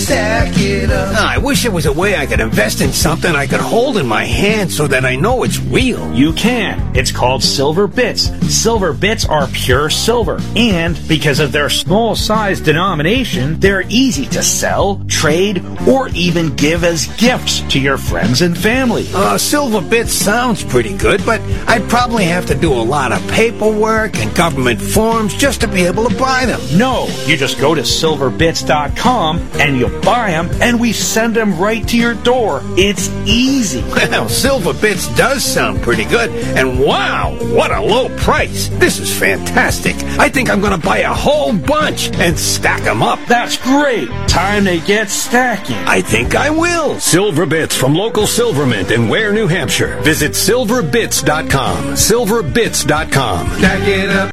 stack it up. I wish there was a way I could invest in something I could hold in my hand so that I know it's real. You can. It's called Silver Bits. Silver Bits are pure silver. And because of their small size denomination, they're easy to sell, trade, or even give as gifts to your friends and family. Silver Bits sounds pretty good, but I'd probably have to do a lot of paperwork and government forms just to be able to buy them. No, you just go to silverbits.com and you buy them and we send them right to your door. It's easy. Well, Silver Bits does sound pretty good, and wow, what a low price. This is fantastic. I think I'm going to buy a whole bunch and stack them up. That's great. Time to get stacking. I think I will. Silver Bits from local Silvermint in Ware, New Hampshire. Visit silverbits.com. Silverbits.com. Stack it up.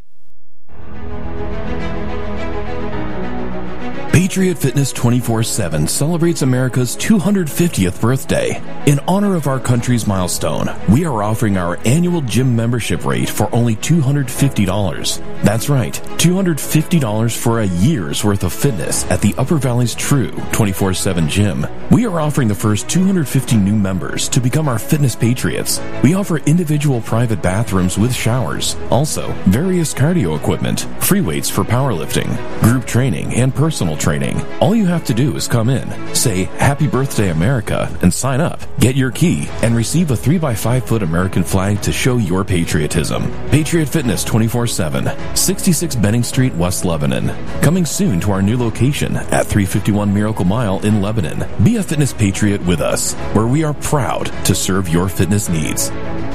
Patriot Fitness 24/7 celebrates America's 250th birthday. In honor of our country's milestone, we are offering our annual gym membership rate for only $250. That's right, $250 for a year's worth of fitness at the Upper Valley's true 24/7 gym. We are offering the first 250 new members to become our fitness patriots. We offer individual private bathrooms with showers, also various cardio equipment, free weights for powerlifting, group training, and personal training. All you have to do is come in, say Happy Birthday America, and sign up. Get your key and receive a 3x5-foot American flag to show your patriotism. Patriot Fitness 24/7, 66 Benning Street, West Lebanon. Coming soon to our new location at 351 Miracle Mile in Lebanon. Be a fitness patriot with us, where we are proud to serve your fitness needs.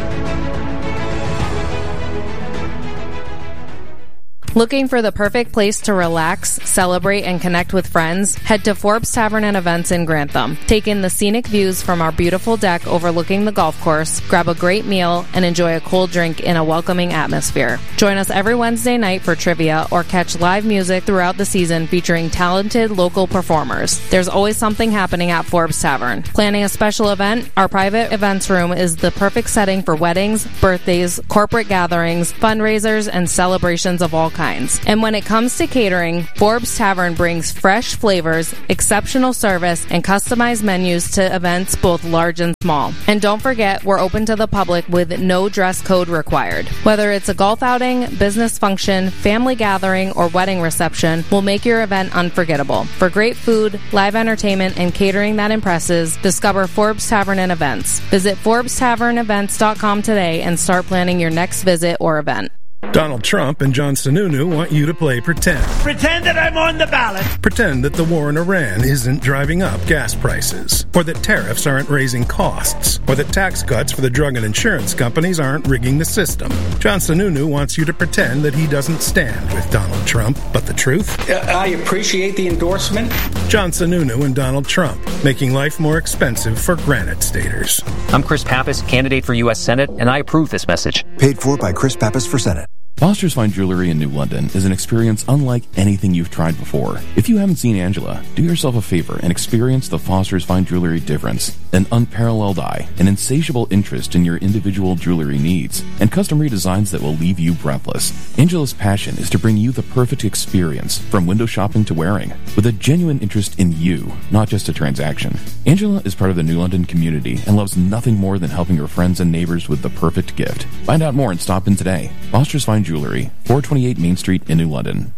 Looking for the perfect place to relax, celebrate, and connect with friends? Head to Forbes Tavern and Events in Grantham. Take in the scenic views from our beautiful deck overlooking the golf course, grab a great meal, and enjoy a cold drink in a welcoming atmosphere. Join us every Wednesday night for trivia or catch live music throughout the season featuring talented local performers. There's always something happening at Forbes Tavern. Planning a special event? Our private events room is the perfect setting for weddings, birthdays, corporate gatherings, fundraisers, and celebrations of all kinds. And when it comes to catering, Forbes Tavern brings fresh flavors, exceptional service, and customized menus to events both large and small. And don't forget, we're open to the public with no dress code required. Whether it's a golf outing, business function, family gathering, or wedding reception, we'll make your event unforgettable. For great food, live entertainment, and catering that impresses, discover Forbes Tavern and Events. Visit ForbesTavernEvents.com today and start planning your next visit or event. Donald Trump and John Sununu want you to play pretend. Pretend that I'm on the ballot. Pretend that the war in Iran isn't driving up gas prices, or that tariffs aren't raising costs, or that tax cuts for the drug and insurance companies aren't rigging the system. John Sununu wants you to pretend that he doesn't stand with Donald Trump. But the truth? I appreciate the endorsement. John Sununu and Donald Trump, making life more expensive for Granite Staters. I'm Chris Pappas, candidate for U.S. Senate, and I approve this message. Paid for by Chris Pappas for Senate. Foster's Fine Jewelry in New London is an experience unlike anything you've tried before. If you haven't seen Angela, do yourself a favor and experience the Foster's Fine Jewelry difference. An unparalleled eye, an insatiable interest in your individual jewelry needs, and custom redesigns that will leave you breathless. Angela's passion is to bring you the perfect experience, from window shopping to wearing, with a genuine interest in you, not just a transaction. Angela is part of the New London community and loves nothing more than helping her friends and neighbors with the perfect gift. Find out more and stop in today. Foster's Fine Jewelry, 428 Main Street in New London.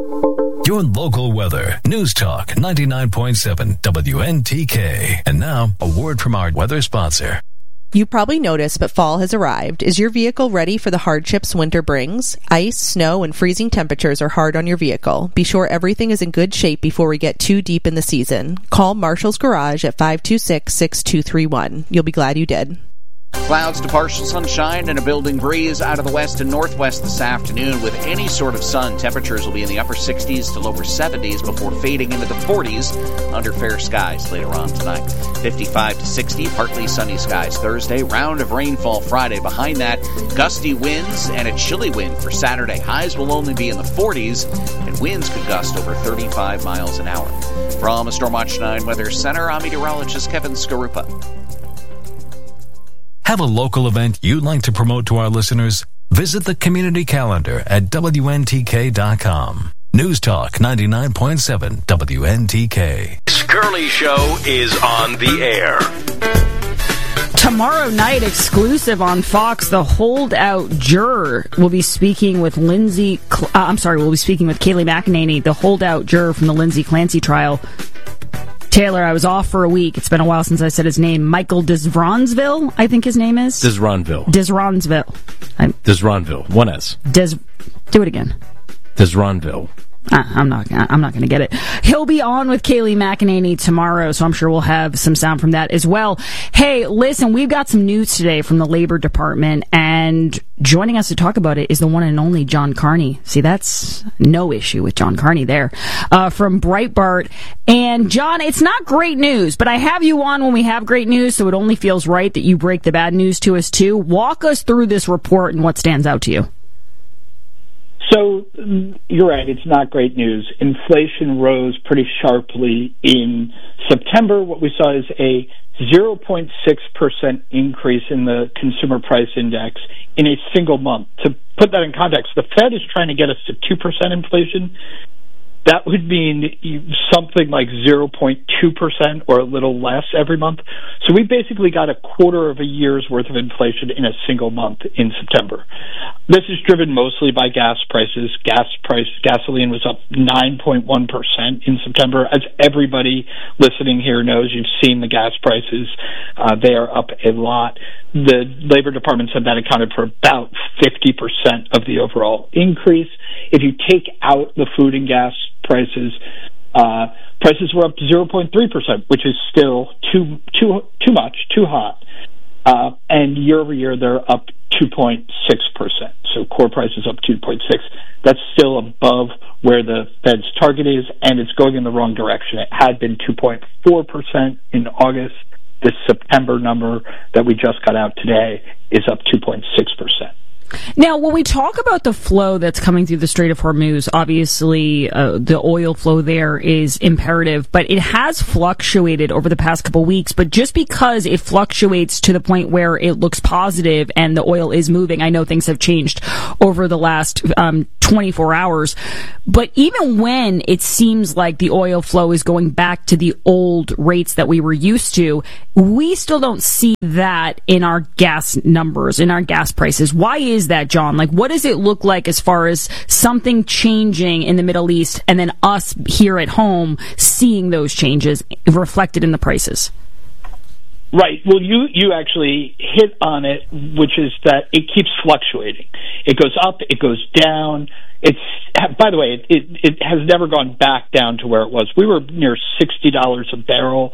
Your local weather. News Talk 99.7 WNTK. And now, a word from our weather sponsor. You probably noticed, but fall has arrived. Is your vehicle ready for the hardships winter brings? Ice, snow, and freezing temperatures are hard on your vehicle. Be sure everything is in good shape before we get too deep in the season. Call Marshall's Garage at 526-6231. You'll be glad you did. Clouds to partial sunshine and a building breeze out of the west and northwest this afternoon. With any sort of sun, temperatures will be in the upper 60s to lower 70s before fading into the 40s under fair skies later on tonight. 55 to 60, partly sunny skies Thursday. Round of rainfall Friday. Behind that, gusty winds and a chilly wind for Saturday. Highs will only be in the 40s, and winds could gust over 35 miles an hour. From a Stormwatch 9 Weather Center, I'm meteorologist Kevin Skarupa. Have a local event you'd like to promote to our listeners? Visit the community calendar at WNTK.com. News Talk 99.7 WNTK. Curly Show is on the air. Tomorrow night, exclusive on Fox, the holdout juror will be speaking with we'll be speaking with Kayleigh McEnany, the holdout juror from the Lindsay Clancy trial. Taylor, I was off for a week. It's been a while since I said his name. Michael Desvransville, I think his name is. Desvransville. Desvransville. One S. Do it again. Desvransville. I'm not going to get it. He'll be on with Kayleigh McEnany tomorrow, so I'm sure we'll have some sound from that as well. Hey, listen, we've got some news today from the Labor Department, and joining us to talk about it is the one and only John Carney. See, that's no issue with John Carney there, from Breitbart. And John, it's not great news, but I have you on when we have great news, so it only feels right that you break the bad news to us too. Walk us through this report and what stands out to you. So you're right, it's not great news. Inflation rose pretty sharply in September. What we saw is a 0.6% increase in the consumer price index in a single month. To put that in context, the Fed is trying to get us to 2% inflation. That would mean something like 0.2% or a little less every month. So we basically got a quarter of a year's worth of inflation in a single month in September. This is driven mostly by gas prices. Gasoline was up 9.1% in September. As everybody listening here knows, you've seen the gas prices. They are up a lot. The Labor Department said that accounted for about 50% of the overall increase. If you take out the food and gas prices, prices were up 0.3%, which is still too much, too hot. And year over year, they're up 2.6%. So core prices up 2.6%. That's still above where the Fed's target is, and it's going in the wrong direction. It had been 2.4% in August. This September number that we just got out today is up 2.6%. Now, when we talk about the flow that's coming through the Strait of Hormuz, obviously the oil flow there is imperative, but it has fluctuated over the past couple weeks. But just because it fluctuates to the point where it looks positive and the oil is moving, I know things have changed over the last 24 hours. But even when it seems like the oil flow is going back to the old rates that we were used to, we still don't see that in our gas numbers, in our gas prices. Why is that, John? Like, what does it look like as far as something changing in the Middle East and then us here at home seeing those changes reflected in the prices? Right. Well, you actually hit on it, which is that it keeps fluctuating. It goes up, it goes down. By the way, it has never gone back down to where it was. We were near $60 a barrel,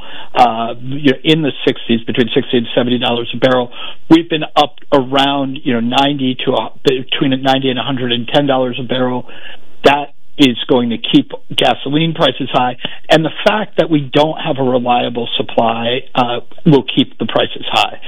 in the 60s, between $60 and $70 a barrel. We've been up around, between $90 and $110 a barrel. That is going to keep gasoline prices high, and the fact that we don't have a reliable supply will keep the prices high.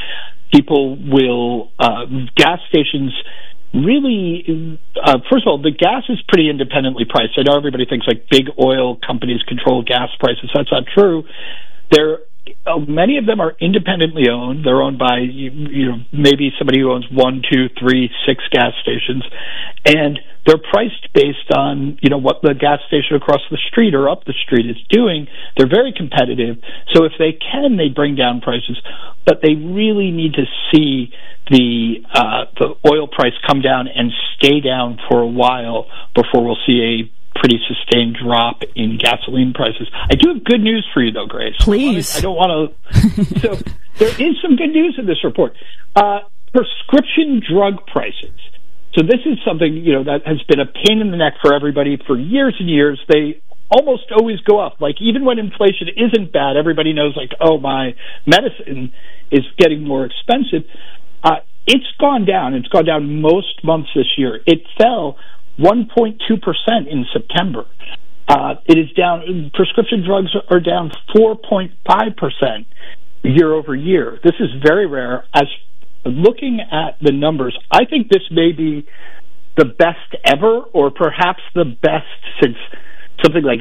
Gas stations really, first of all, the gas is pretty independently priced. I know everybody thinks like big oil companies control gas prices. That's not true. Many of them are independently owned. They're owned by maybe somebody who owns 1, 2, 3, 6 gas stations, and they're priced based on what the gas station across the street or up the street is doing. They're very competitive. So if they can, they bring down prices, but they really need to see the oil price come down and stay down for a while before we'll see a pretty sustained drop in gasoline prices. I do have good news for you, though, Grace. Please. I don't want to... So there is some good news in this report. Prescription drug prices. So this is something, that has been a pain in the neck for everybody for years and years. They almost always go up. Like, even when inflation isn't bad, everybody knows, like, oh, my medicine is getting more expensive. It's gone down. It's gone down most months this year. It fell 1.2% in September. It is down. Prescription drugs are down 4.5% year over year. This is very rare. As looking at the numbers, I think this may be the best ever, or perhaps the best since something like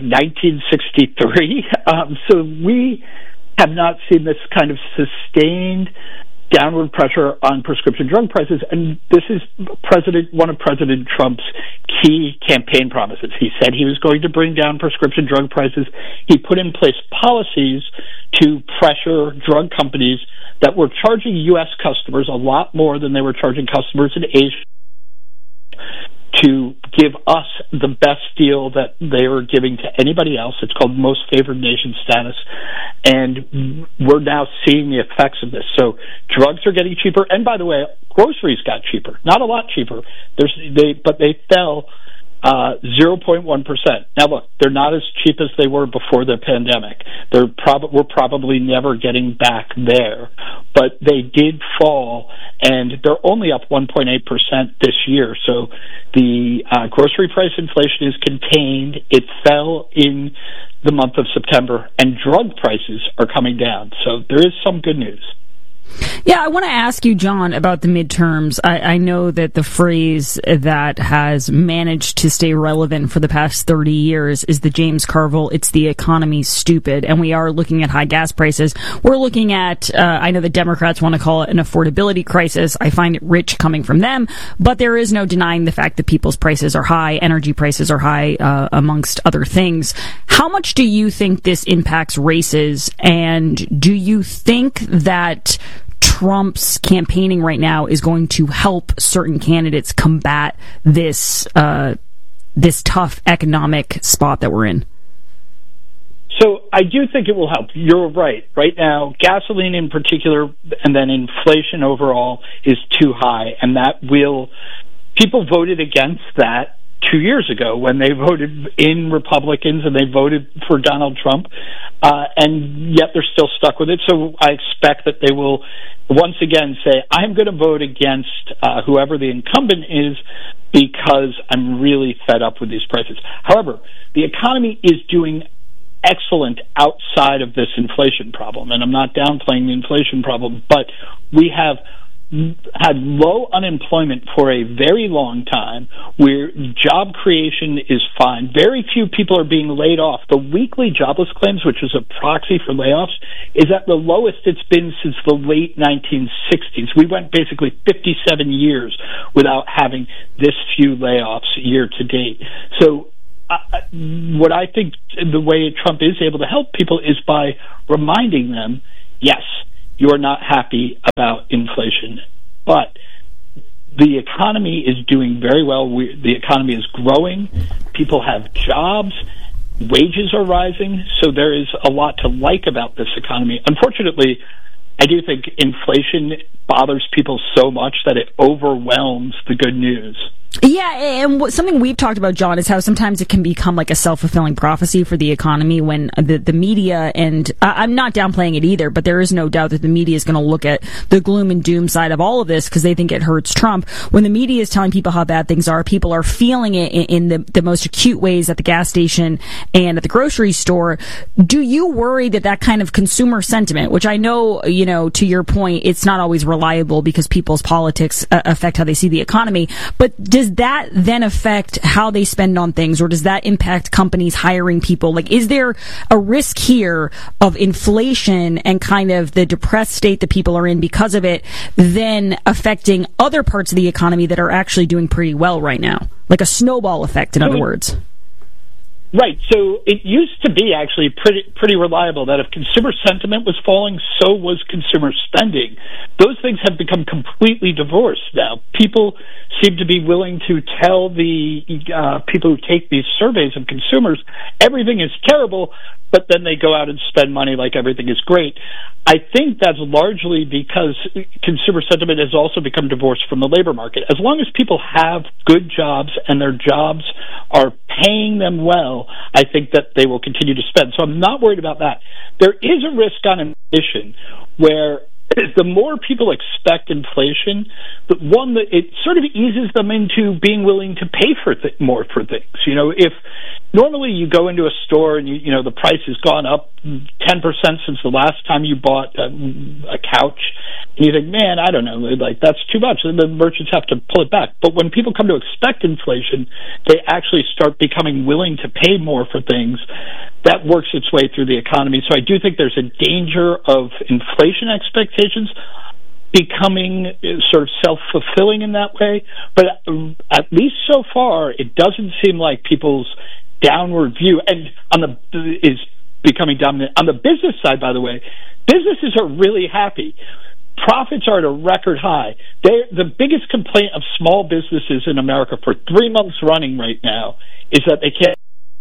1963. So we have not seen this kind of sustained downward pressure on prescription drug prices, and this is one of President Trump's key campaign promises. He said he was going to bring down prescription drug prices. He put in place policies to pressure drug companies that were charging U.S. customers a lot more than they were charging customers in Asia to give us the best deal that they were giving to anybody else. It's called most favored nation status, and we're now seeing the effects of this. So drugs are getting cheaper, and by the way, groceries got cheaper. Not a lot cheaper, but they fell 0.1%. Now look, they're not as cheap as they were before the pandemic. We're probably never getting back there, but they did fall, and they're only up 1.8% this year. So the grocery price inflation is contained. It fell in the month of September, and drug prices are coming down. So there is some good news. Yeah, I want to ask you, John, about the midterms. I know that the phrase that has managed to stay relevant for the past 30 years is the James Carville, it's the economy stupid, and we are looking at high gas prices. We're looking at, I know the Democrats want to call it an affordability crisis. I find it rich coming from them, but there is no denying the fact that people's prices are high, energy prices are high, amongst other things. How much do you think this impacts races, and do you think that Trump's campaigning right now is going to help certain candidates combat this this tough economic spot that we're in? So I do think it will help. You're right. Right now, gasoline in particular, and then inflation overall, is too high, and that will. People voted against that 2 years ago when they voted in Republicans and they voted for Donald Trump, and yet they're still stuck with it. So I expect that they will once again say, I'm going to vote against whoever the incumbent is because I'm really fed up with these prices. However, the economy is doing excellent outside of this inflation problem, and I'm not downplaying the inflation problem, but we have had low unemployment for a very long time, where job creation is fine. Very few people are being laid off. The weekly jobless claims, which is a proxy for layoffs, is at the lowest it's been since the late 1960s. We went basically 57 years without having this few layoffs year to date. So what I think the way Trump is able to help people is by reminding them, yes, you're not happy about inflation, but the economy is doing very well. The economy is growing. People have jobs. Wages are rising. So there is a lot to like about this economy. Unfortunately, I do think inflation bothers people so much that it overwhelms the good news. Yeah, and something we've talked about, John, is how sometimes it can become like a self-fulfilling prophecy for the economy when the media, and I'm not downplaying it either, but there is no doubt that the media is going to look at the gloom and doom side of all of this because they think it hurts Trump. When the media is telling people how bad things are, people are feeling it in the most acute ways at the gas station and at the grocery store. Do you worry that kind of consumer sentiment, which I know, to your point, it's not always reliable because people's politics affect how they see the economy, but does that then affect how they spend on things, or does that impact companies hiring people? Like, is there a risk here of inflation and kind of the depressed state that people are in because of it then affecting other parts of the economy that are actually doing pretty well right now? Like a snowball effect, in other words. Right. So it used to be actually pretty reliable that if consumer sentiment was falling, so was consumer spending. Those things have become completely divorced now. People seem to be willing to tell the people who take these surveys of consumers everything is terrible, but then they go out and spend money like everything is great. I think that's largely because consumer sentiment has also become divorced from the labor market. As long as people have good jobs and their jobs are paying them well, I think that they will continue to spend. So I'm not worried about that. There is a risk on inflation where the more people expect inflation, it sort of eases them into being willing to pay for more for things. If normally you go into a store and the price has gone up 10% since the last time you bought a couch, and you think, man, I don't know, like that's too much, and the merchants have to pull it back. But when people come to expect inflation, they actually start becoming willing to pay more for things. That works its way through the economy. So I do think there's a danger of inflation expectations becoming sort of self-fulfilling in that way. But at least so far, it doesn't seem like people's downward view is becoming dominant. On the business side, by the way, businesses are really happy. Profits are at a record high. The biggest complaint of small businesses in America for 3 months running right now is that they can't.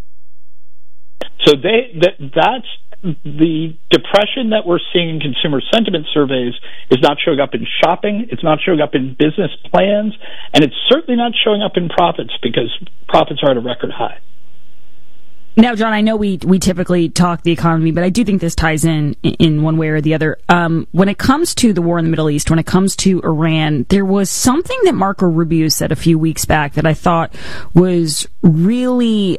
So that's the depression that we're seeing in consumer sentiment surveys is not showing up in shopping, it's not showing up in business plans, and it's certainly not showing up in profits because profits are at a record high. Now, John, I know we typically talk the economy, but I do think this ties in one way or the other. When it comes to the war in the Middle East, when it comes to Iran, there was something that Marco Rubio said a few weeks back that I thought was really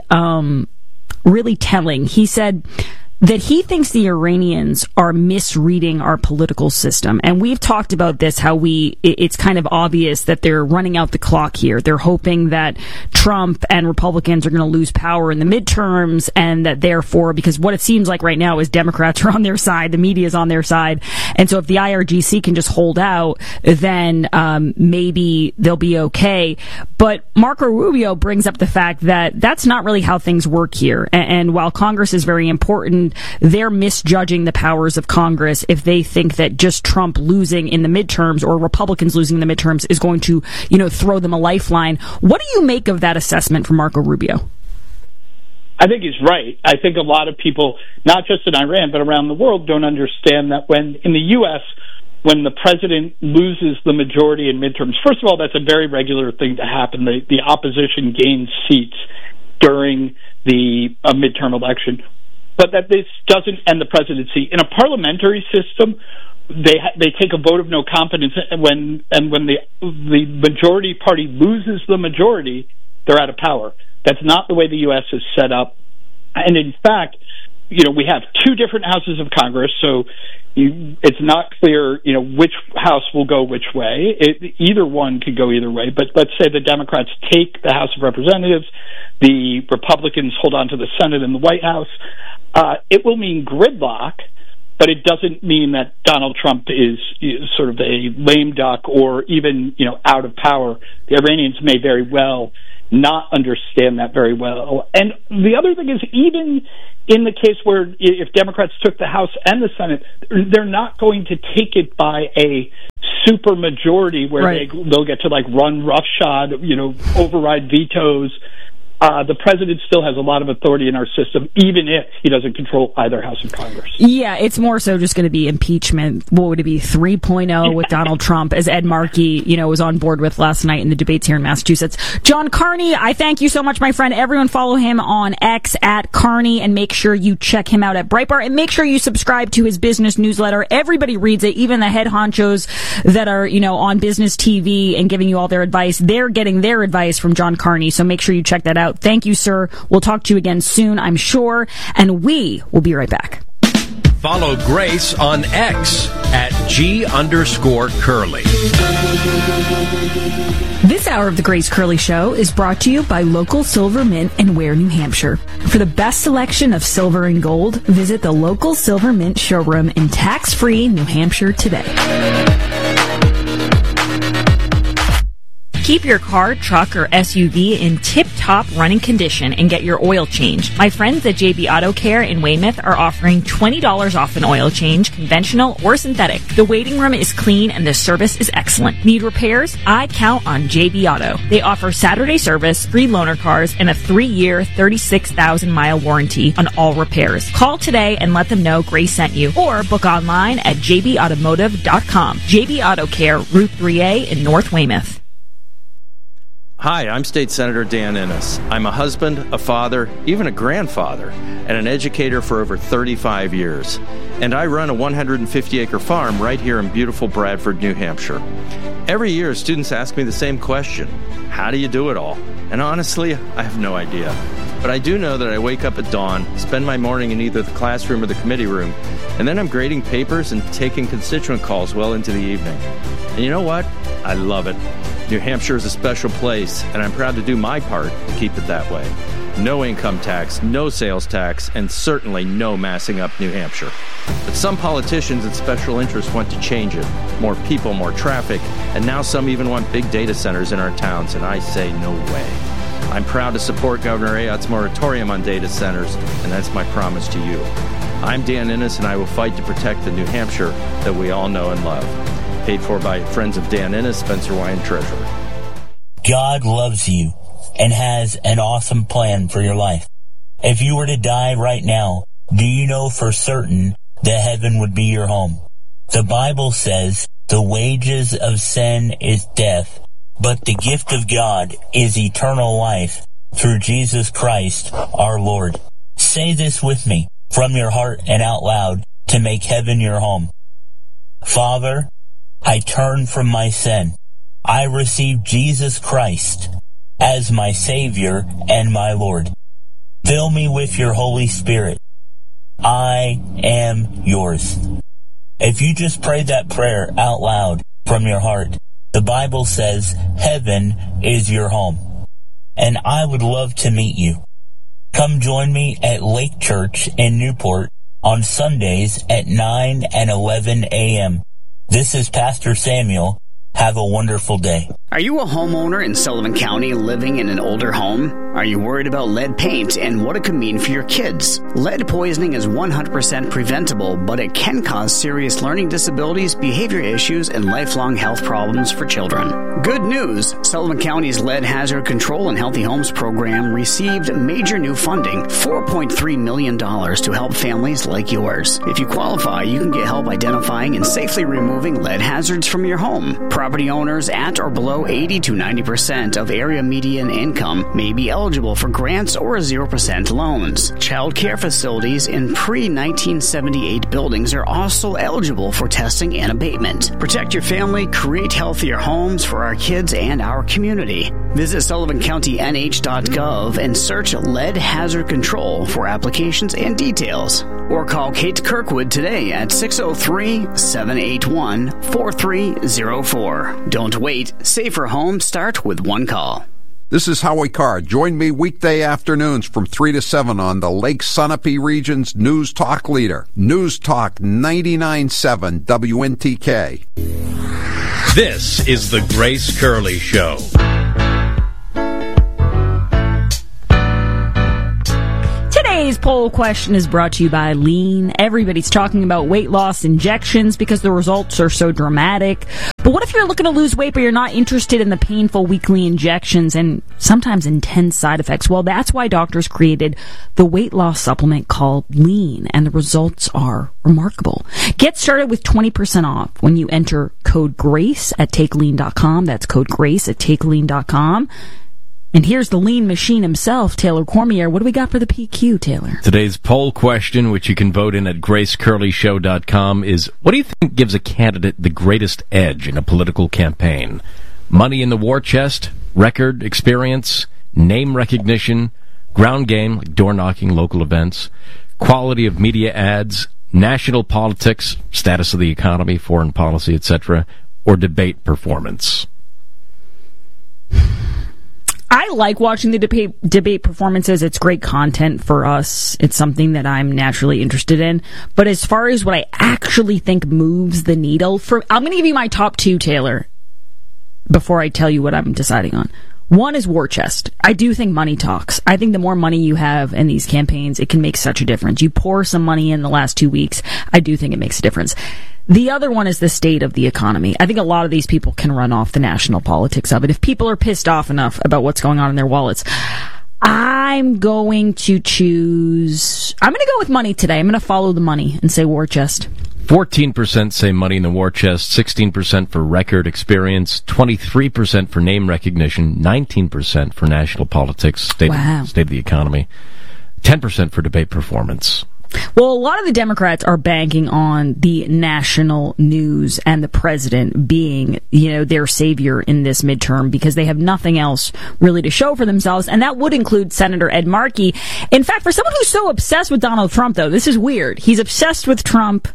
telling. He said that he thinks the Iranians are misreading our political system. And we've talked about this, how it's kind of obvious that they're running out the clock here. They're hoping that Trump and Republicans are going to lose power in the midterms, and that therefore, because what it seems like right now is Democrats are on their side, the media is on their side. And so if the IRGC can just hold out, then maybe they'll be okay. But Marco Rubio brings up the fact that that's not really how things work here. And while Congress is very important, they're misjudging the powers of Congress if they think that just Trump losing in the midterms or Republicans losing in the midterms is going to, throw them a lifeline. What do you make of that assessment from Marco Rubio? I think he's right. I think a lot of people, not just in Iran, but around the world, don't understand that in the U.S., when the president loses the majority in midterms, first of all, that's a very regular thing to happen. The opposition gains seats during the midterm election. But that this doesn't end the presidency. In a parliamentary system, they take a vote of no confidence, and when the majority party loses the majority, they're out of power. That's not the way the U.S. is set up. And in fact, we have two different houses of Congress, so it's not clear, which house will go which way. Either one could go either way. But let's say the Democrats take the House of Representatives, the Republicans hold on to the Senate and the White House. It will mean gridlock, but it doesn't mean that Donald Trump is sort of a lame duck or even, out of power. The Iranians may very well not understand that very well. And the other thing is, even in the case where if Democrats took the House and the Senate, they're not going to take it by a super majority where right. they'll get to run roughshod, override vetoes. The president still has a lot of authority in our system, even if he doesn't control either house of Congress. Yeah, it's more so just going to be impeachment. What would it be, 3.0 with Donald Trump, as Ed Markey, was on board with last night in the debates here in Massachusetts. John Carney, I thank you so much, my friend. Everyone follow him on X at Carney, and make sure you check him out at Breitbart, and make sure you subscribe to his business newsletter. Everybody reads it, even the head honchos that are, on business TV and giving you all their advice. They're getting their advice from John Carney, so make sure you check that out. Thank you, sir. We'll talk to you again soon, I'm sure, and we will be right back. Follow Grace on X at @G_Curly. This hour of the Grace Curley Show is brought to you by local Silver Mint in Ware, New Hampshire. For the best selection of silver and gold, visit the local Silver Mint showroom in tax-free New Hampshire today. Keep your car, truck, or SUV in tip-top running condition and get your oil changed. My friends at JB Auto Care in Weymouth are offering $20 off an oil change, conventional or synthetic. The waiting room is clean and the service is excellent. Need repairs? I count on JB Auto. They offer Saturday service, free loaner cars, and a 3-year, 36,000-mile warranty on all repairs. Call today and let them know Grace sent you, or book online at jbautomotive.com. JB Auto Care, Route 3A in North Weymouth. Hi, I'm State Senator Dan Innes. I'm a husband, a father, even a grandfather, and an educator for over 35 years. And I run a 150-acre farm right here in beautiful Bradford, New Hampshire. Every year, students ask me the same question: how do you do it all? And honestly, I have no idea. But I do know that I wake up at dawn, spend my morning in either the classroom or the committee room, and then I'm grading papers and taking constituent calls well into the evening. And you know what? I love it. New Hampshire is a special place, and I'm proud to do my part to keep it that way. no income tax, no sales tax, and certainly no massing up New Hampshire. But some politicians and special interests want to change it. More people, more traffic, and now some even want big data centers in our towns, and I say no way. I'm proud to support Governor Ayotte's moratorium on data centers, and that's my promise to you. I'm Dan Innes, and I will fight to protect the New Hampshire that we all know and love. Paid for by Friends of Dan Innes, Spencer Wine, Treasurer. God loves you and has an awesome plan for your life. If you were to die right now, do you know for certain that heaven would be your home? The Bible says the wages of sin is death, but the gift of God is eternal life through Jesus Christ our Lord. Say this with me from your heart and out loud to make heaven your home. Father, I turn from my sin. I receive Jesus Christ as my Savior and my Lord. Fill me with your Holy Spirit. I am yours. If you just prayed that prayer out loud from your heart, the Bible says heaven is your home. And I would love to meet you. Come join me at Lake Church in Newport on Sundays at 9 and 11 a.m. This is Pastor Samuel. Have a wonderful day. Are you a homeowner in Sullivan County living in an older home? Are you worried about lead paint and what it could mean for your kids? Lead poisoning is 100% preventable, but it can cause serious learning disabilities, behavior issues, and lifelong health problems for children. Good news! Sullivan County's Lead Hazard Control and Healthy Homes program received major new funding, $4.3 million, to help families like yours. If you qualify, you can get help identifying and safely removing lead hazards from your home. Property owners at or below 80 to 90% of area median income may be eligible for grants or 0% loans. Child care facilities in pre-1978 buildings are also eligible for testing and abatement. Protect your family, create healthier homes for our kids and our community. Visit SullivanCountyNH.gov and search Lead Hazard Control for applications and details. Or call Kate Kirkwood today at 603-781-4304. Don't wait. Safer homes start with one call. This is Howie Carr. Join me weekday afternoons from 3 to 7 on the Lake Sunapee region's News Talk leader. News Talk 99.7 WNTK. This is the Grace Curley Show. Today's poll question is brought to you by Lean. Everybody's talking about weight loss injections because the results are so dramatic. But what if you're looking to lose weight but you're not interested in the painful weekly injections and sometimes intense side effects? Well, that's why doctors created the weight loss supplement called Lean, and the results are remarkable. Get started with 20% off when you enter code GRACE at TakeLean.com. That's code GRACE at TakeLean.com. And here's the lean machine himself, Taylor Cormier. What do we got for the PQ, Taylor? Today's poll question, which you can vote in at GraceCurleyShow.com, is what do you think gives a candidate the greatest edge in a political campaign? Money in the war chest, record, experience, name recognition, ground game, like door-knocking, local events, quality of media ads, national politics, status of the economy, foreign policy, etc., or debate performance? I like watching the debate performances. It's great content for us. It's something that I'm naturally interested in. But as far as what I actually think moves the needle, I'm going to give you my top two, Taylor, before I tell you what I'm deciding on. One is war chest. I do think money talks. I think the more money you have in these campaigns, it can make such a difference. You pour some money in the last 2 weeks, I do think it makes a difference. The other one is the state of the economy. I think a lot of these people can run off the national politics of it. If people are pissed off enough about what's going on in their wallets, I'm going to go with money today. I'm going to follow the money and say war chest. 14% say money in the war chest, 16% for record experience, 23% for name recognition, 19% for national politics, state of the economy, 10% for debate performance. Well, a lot of the Democrats are banking on the national news and the president being, their savior in this midterm because they have nothing else really to show for themselves, and that would include Senator Ed Markey. In fact, for someone who's so obsessed with Donald Trump, though, this is weird. He's obsessed with Trump.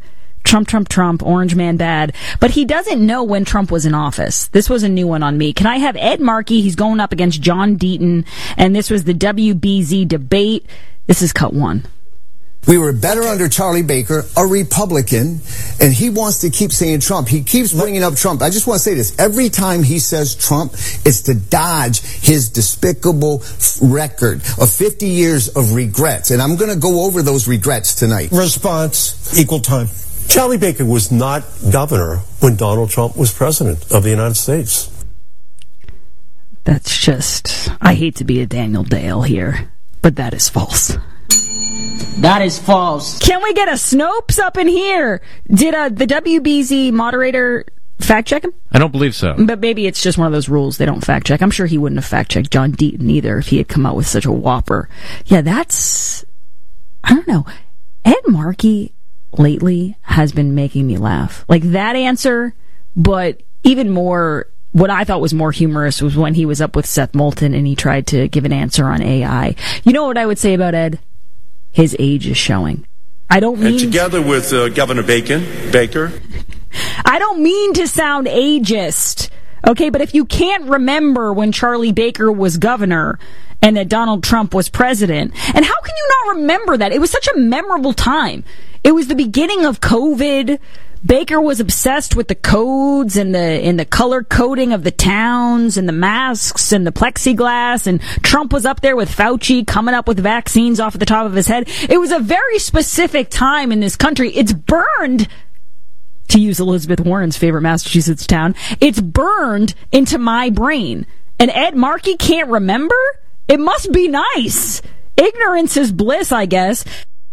Trump, orange man bad. But he doesn't know when Trump was in office. This was a new one on me. Can I have Ed Markey? He's going up against John Deaton, and this was the WBZ debate. This is cut one. We were better under Charlie Baker, a Republican, and he wants to keep saying Trump. He keeps bringing up Trump. I just want to say this. Every time he says Trump, it's to dodge his despicable record of 50 years of regrets. And I'm going to go over those regrets tonight. Response, equal time. Charlie Baker was not governor when Donald Trump was president of the United States. That's just... I hate to be a Daniel Dale here, but that is false. That is false. Can we get a Snopes up in here? Did the WBZ moderator fact check him? I don't believe so. But maybe it's just one of those rules they don't fact check. I'm sure he wouldn't have fact checked John Deaton either if he had come out with such a whopper. Yeah, that's... I don't know. Ed Markey lately has been making me laugh. Like that answer, but even more... What I thought was more humorous was when he was up with Seth Moulton and he tried to give an answer on AI. You know what I would say about Ed? His age is showing. I don't mean... And together with Governor Baker... I don't mean to sound ageist, okay? But if you can't remember when Charlie Baker was governor and that Donald Trump was president, and how can you not remember that? It was such a memorable time. It was the beginning of COVID. Baker was obsessed with the codes and the color coding of the towns and the masks and the plexiglass, and Trump was up there with Fauci coming up with vaccines off the top of his head. It was a very specific time in this country. It's burned, to use Elizabeth Warren's favorite Massachusetts town, it's burned into my brain. And Ed Markey can't remember? It must be nice. Ignorance is bliss, I guess.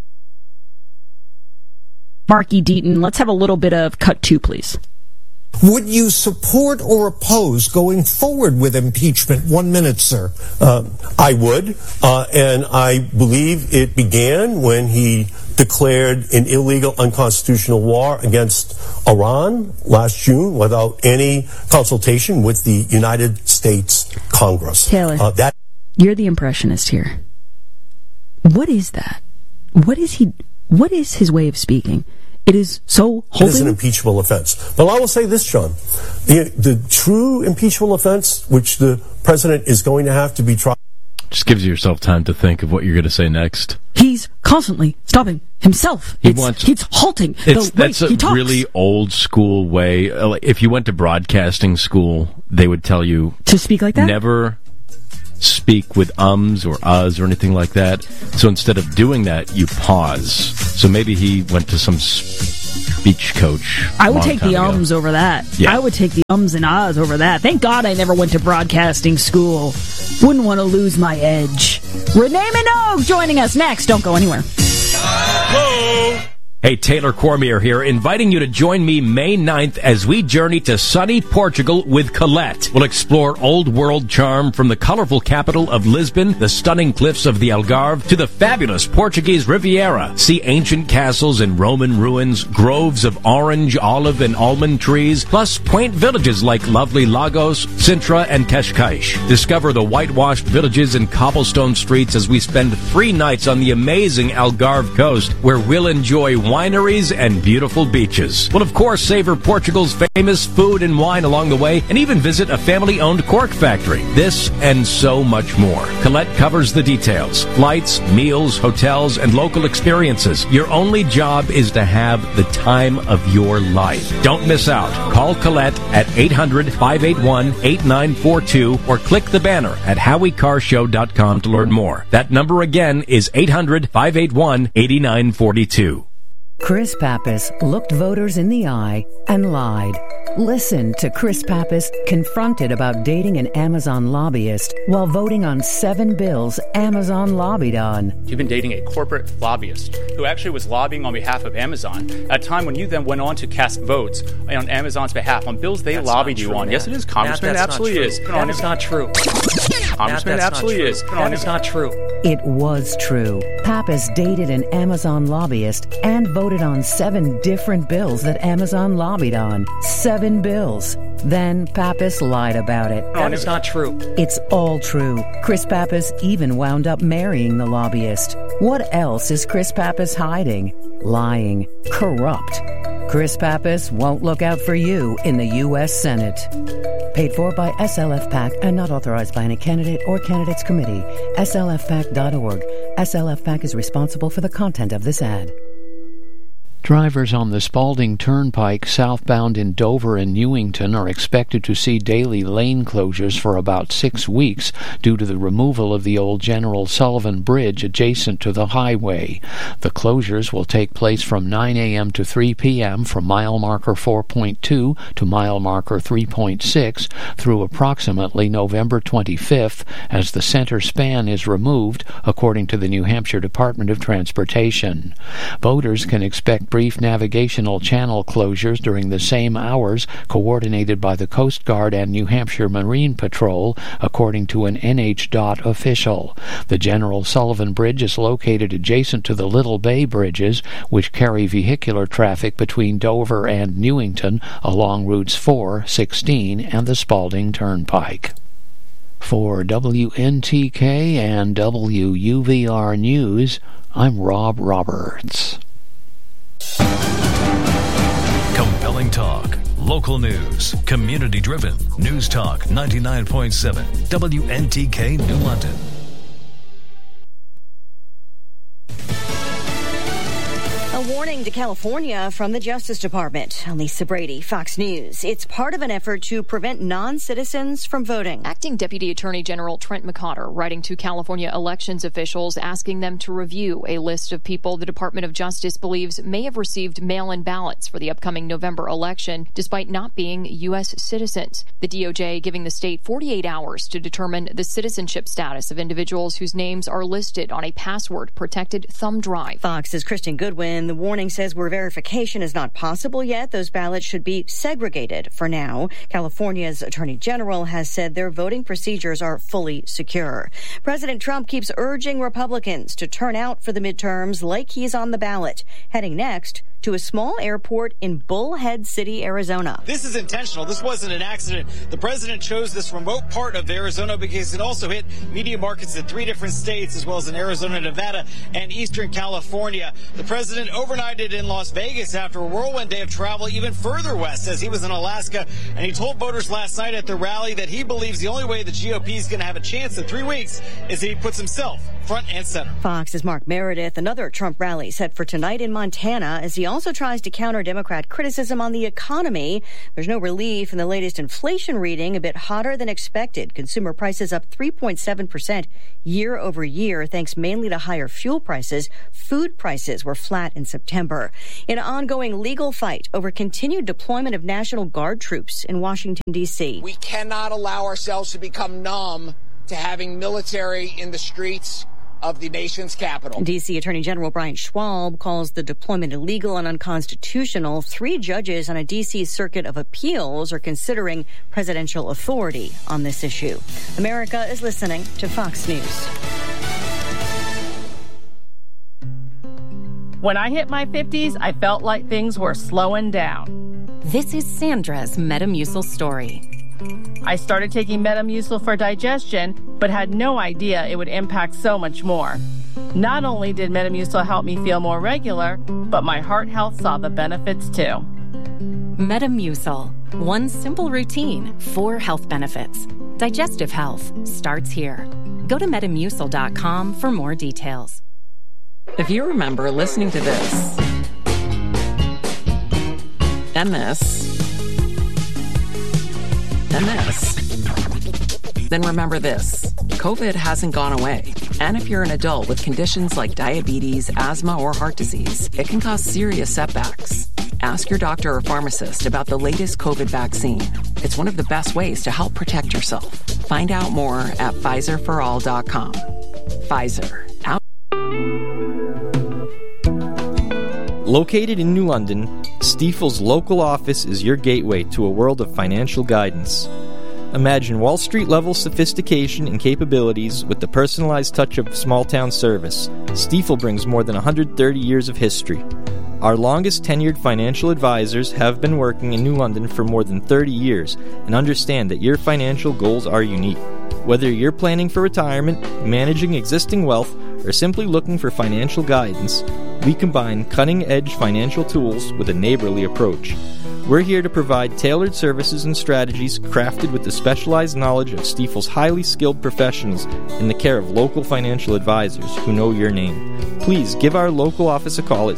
Markey Deaton, let's have a little bit of cut two, please. Would you support or oppose going forward with impeachment? 1 minute, sir. I would, and I believe it began when he declared an illegal, unconstitutional war against Iran last June without any consultation with the United States Congress. Taylor, you're the impressionist here. What is that? What is his way of speaking? It is so halting. It is an impeachable offense. But I will say this, John. The true impeachable offense, which the president is going to have to be tried... Just gives yourself time to think of what you're going to say next. He's constantly stopping himself. He's halting the way he talks. Really old school way. If you went to broadcasting school, they would tell you... To speak like that? Never speak with ums or uhs or anything like that. So instead of doing that, you pause. So maybe he went to some speech coach. I would take the ums over that. Yeah. I would take the ums and ahs over that. Thank God I never went to broadcasting school. Wouldn't want to lose my edge. Renee Minogue joining us next. Don't go anywhere. Hello. Hey, Taylor Cormier here, inviting you to join me May 9th as we journey to sunny Portugal with Colette. We'll explore old world charm from the colorful capital of Lisbon, the stunning cliffs of the Algarve, to the fabulous Portuguese Riviera. See ancient castles and Roman ruins, groves of orange, olive, and almond trees, plus quaint villages like lovely Lagos, Sintra, and Cascais. Discover the whitewashed villages and cobblestone streets as we spend 3 nights on the amazing Algarve coast, where we'll enjoy wineries and beautiful beaches. We'll, of course, savor Portugal's famous food and wine along the way, and even visit a family-owned cork factory. This and so much more. Colette covers the details. Flights, meals, hotels, and local experiences. Your only job is to have the time of your life. Don't miss out. Call Colette at 800-581-8942 or click the banner at HowieCarShow.com to learn more. That number again is 800-581-8942. Chris Pappas looked voters in the eye and lied. Listen to Chris Pappas confronted about dating an Amazon lobbyist while voting on 7 bills Amazon lobbied on. You've been dating a corporate lobbyist who actually was lobbying on behalf of Amazon at a time when you then went on to cast votes on Amazon's behalf on bills they lobbied you on. Matt. Yes, it is, Congressman. It absolutely is. That is not true. Congressman, it absolutely is. That is not true. It was true. Pappas dated an Amazon lobbyist and voted on 7 different bills that Amazon lobbied on. 7 bills. Then Pappas lied about it. That is not true. It's all true. Chris Pappas even wound up marrying the lobbyist. What else is Chris Pappas hiding? Lying. Corrupt. Chris Pappas won't look out for you in the U.S. Senate. Paid for by SLF PAC and not authorized by any candidate or candidates committee. SLFPAC.org. SLF PAC is responsible for the content of this ad. Drivers on the Spalding Turnpike southbound in Dover and Newington are expected to see daily lane closures for about 6 weeks due to the removal of the old General Sullivan Bridge adjacent to the highway. The closures will take place from 9 a.m. to 3 p.m. from mile marker 4.2 to mile marker 3.6 through approximately November 25th as the center span is removed, according to the New Hampshire Department of Transportation. Voters can expect brief navigational channel closures during the same hours coordinated by the Coast Guard and New Hampshire Marine Patrol, according to an NHDOT official. The General Sullivan Bridge is located adjacent to the Little Bay bridges, which carry vehicular traffic between Dover and Newington along routes 4, 16, and the Spalding Turnpike. For WNTK and WUVR News, I'm Rob Roberts. Compelling talk, local news, community-driven. News Talk 99.7, WNTK New London. A warning to California from the Justice Department. I'm Lisa Brady, Fox News. It's part of an effort to prevent non-citizens from voting. Acting Deputy Attorney General Trent McCotter writing to California elections officials asking them to review a list of people the Department of Justice believes may have received mail-in ballots for the upcoming November election despite not being U.S. citizens. The DOJ giving the state 48 hours to determine the citizenship status of individuals whose names are listed on a password-protected thumb drive. Fox's Kristen Goodwin. The warning says where verification is not possible yet, those ballots should be segregated for now. California's Attorney General has said their voting procedures are fully secure. President Trump keeps urging Republicans to turn out for the midterms like he's on the ballot. Heading next to a small airport in Bullhead City, Arizona. This is intentional. This wasn't an accident. The president chose this remote part of Arizona because it also hit media markets in 3 different states, as well as in Arizona, Nevada, and Eastern California. The president overnighted in Las Vegas after a whirlwind day of travel even further west, as he was in Alaska, and he told voters last night at the rally that he believes the only way the GOP is going to have a chance in 3 weeks is if he puts himself front and center. Fox's Mark Meredith. Another Trump rally set for tonight in Montana as he also tries to counter Democrat criticism on the economy. There's no relief in the latest inflation reading, a bit hotter than expected. Consumer prices up 3.7% year over year, thanks mainly to higher fuel prices. Food prices were flat in September. In an ongoing legal fight over continued deployment of National Guard troops in Washington, D.C. We cannot allow ourselves to become numb to having military in the streets of the nation's capital. D.C. Attorney General Brian Schwab calls the deployment illegal and unconstitutional. 3 judges on a D.C. Circuit of Appeals are considering presidential authority on this issue. America is listening to Fox News. When I hit my 50s, I felt like things were slowing down. This is Sandra's Metamucil story. I started taking Metamucil for digestion, but had no idea it would impact so much more. Not only did Metamucil help me feel more regular, but my heart health saw the benefits too. Metamucil. One simple routine, 4 health benefits. Digestive health starts here. Go to Metamucil.com for more details. If you remember listening to this, and this, and this, then remember this. COVID hasn't gone away. And if you're an adult with conditions like diabetes, asthma, or heart disease, it can cause serious setbacks. Ask your doctor or pharmacist about the latest COVID vaccine. It's one of the best ways to help protect yourself. Find out more at PfizerForAll.com. Pfizer. Out. Located in New London, Stifel's local office is your gateway to a world of financial guidance. Imagine Wall Street-level sophistication and capabilities with the personalized touch of small-town service. Stifel brings more than 130 years of history. Our longest tenured financial advisors have been working in New London for more than 30 years and understand that your financial goals are unique. Whether you're planning for retirement, managing existing wealth, or simply looking for financial guidance, We combine cutting-edge financial tools with a neighborly approach. We're here to provide tailored services and strategies crafted with the specialized knowledge of Stifel's highly skilled professionals in the care of local financial advisors who know your name. Please give our local office a call at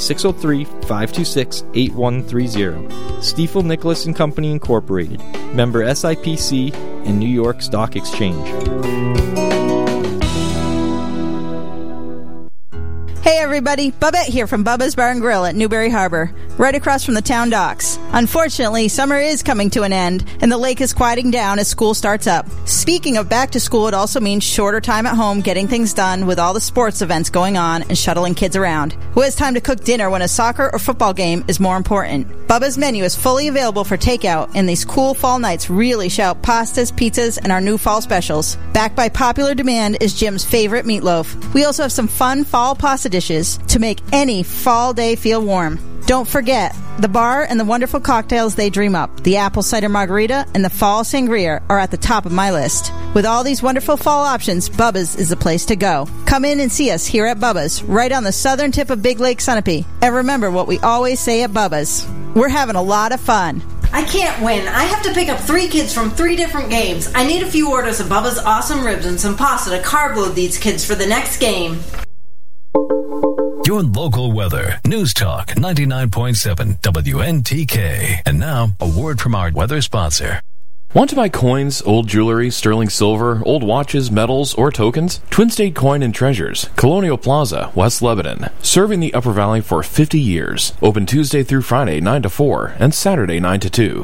603-526-8130. Stifel Nicholas & Company Incorporated, member SIPC and New York Stock Exchange. Hey everybody, Bubette here from Bubba's Bar and Grill at Newberry Harbor, right across from the town docks. Unfortunately, summer is coming to an end, and the lake is quieting down as school starts up. Speaking of back to school, it also means shorter time at home getting things done with all the sports events going on and shuttling kids around. Who has time to cook dinner when a soccer or football game is more important? Bubba's menu is fully available for takeout, and these cool fall nights really shout pastas, pizzas, and our new fall specials. Backed by popular demand is Jim's favorite meatloaf. We also have some fun fall pasta dishes to make any fall day feel warm. Don't forget, the bar and the wonderful cocktails they dream up, the apple cider margarita and the fall sangria, are at the top of my list. With all these wonderful fall options, Bubba's is the place to go. Come in and see us here at Bubba's, right on the southern tip of Big Lake Sunapee. And remember what we always say at Bubba's: we're having a lot of fun. I can't win. I have to pick up 3 kids from 3 different games. I need a few orders of Bubba's awesome ribs and some pasta to carb load these kids for the next game. Your local weather. News Talk 99.7 WNTK. And now, a word from our weather sponsor. Want to buy coins, old jewelry, sterling silver, old watches, medals, or tokens? Twin State Coin and Treasures, Colonial Plaza, West Lebanon. Serving the Upper Valley for 50 years. Open Tuesday through Friday 9 to 4 and Saturday 9 to 2.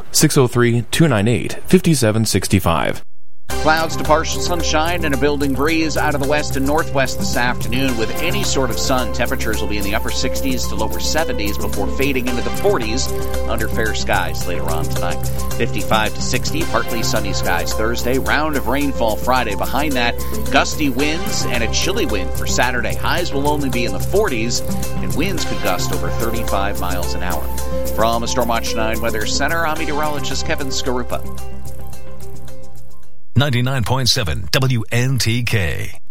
603-298-5765. Clouds to partial sunshine and a building breeze out of the west and northwest this afternoon with any sort of sun. Temperatures will be in the upper 60s to lower 70s before fading into the 40s under fair skies later on tonight. 55 to 60, partly sunny skies Thursday. Round of rainfall Friday. Behind that, gusty winds and a chilly wind for Saturday. Highs will only be in the 40s and winds could gust over 35 miles an hour. From the Stormwatch 9 Weather Center, I'm meteorologist Kevin Skarupa. 99.7 WNTK.